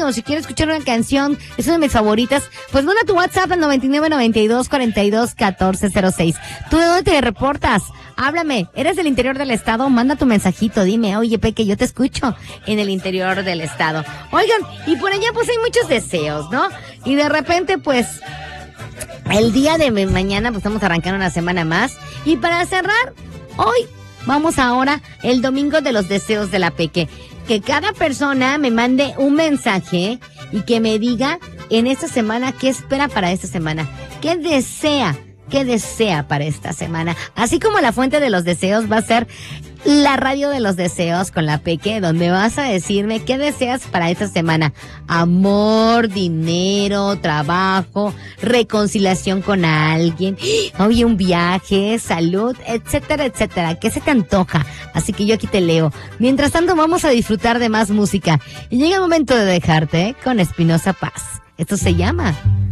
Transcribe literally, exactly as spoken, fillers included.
o si quieres escuchar una canción, es una de mis favoritas, pues manda tu WhatsApp al noventa y nueve, noventa y dos, cuarenta y dos, catorce cero seis. ¿Tú de dónde te reportas? Háblame, ¿eres del interior del estado? Manda tu mensajito, dime, oye, Peque, yo te escucho en el interior del estado. Oigan, y por allá pues hay muchos deseos, ¿no? Y de repente pues el día de mañana pues estamos arrancando una semana más. Y para cerrar, hoy vamos ahora el domingo de los deseos de la Peque. Que cada persona me mande un mensaje y que me diga en esta semana qué espera para esta semana, qué desea, qué desea para esta semana. Así como la fuente de los deseos va a ser la radio de los deseos con la Peque, donde vas a decirme qué deseas para esta semana. Amor, dinero, trabajo, reconciliación con alguien, oye, un viaje, salud, etcétera, etcétera. ¿Qué se te antoja? Así que yo aquí te leo. Mientras tanto, vamos a disfrutar de más música. Y llega el momento de dejarte con Espinosa Paz. Esto se llama